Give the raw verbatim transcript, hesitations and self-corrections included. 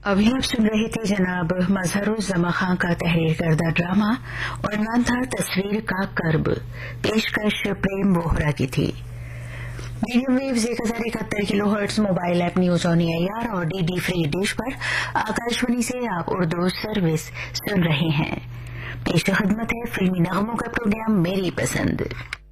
अभी आप सुन रहे थे जनाब मजहरुज़्ज़मा खां का तहरीर करदा ड्रामा और नाम था तस्वीर का कर्ब। पेशकश प्रेम बोहरा की थी। मीडियम वेव्स एक हजार इकहत्तर kilo hertz mobile app news on AIR और डीडी फ्री डिश पर आकाशवाणी से आप उर्दू सर्विस सुन रहे हैं। पेश खिदमत है फिल्मी नगमों का प्रोग्राम मेरी पसंद।